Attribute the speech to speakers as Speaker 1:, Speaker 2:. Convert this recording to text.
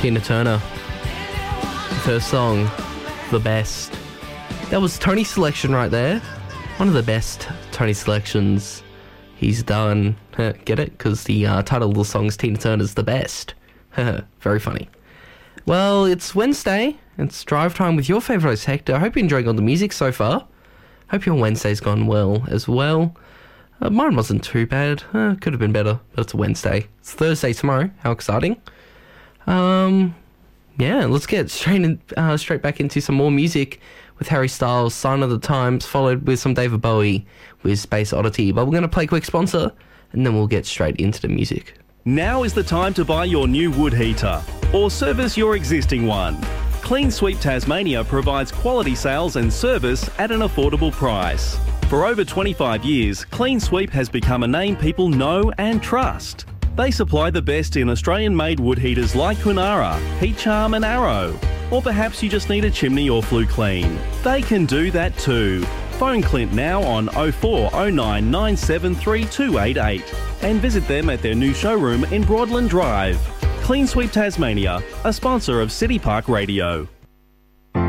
Speaker 1: Tina Turner. First song, The Best. That was Tony's selection right there. One of the best Tony selections he's done. Get it? Because the title of the song is Tina Turner's The Best. Very funny. Well, it's Wednesday. It's drive time with your favourite host, Hector. I hope you're enjoying all the music so far. Hope your Wednesday's gone well as well. Mine wasn't too bad. Could have been better, but it's a Wednesday. It's Thursday tomorrow. How exciting. Yeah, let's get straight back into some more music with Harry Styles, Sign of the Times, followed with some David Bowie with Space Oddity. But we're going to play a quick sponsor, and then we'll get straight into the music.
Speaker 2: Now is the time to buy your new wood heater or service your existing one. Clean Sweep Tasmania provides quality sales and service at an affordable price. For over 25 years, Clean Sweep has become a name people know and trust. They supply the best in Australian-made wood heaters like Kunara, Heat Charm and Arrow. Or perhaps you just need a chimney or flue clean. They can do that too. Phone Clint now on 0409 973 288 and visit them at their new showroom in Broadland Drive. Clean Sweep Tasmania, a sponsor of City Park Radio.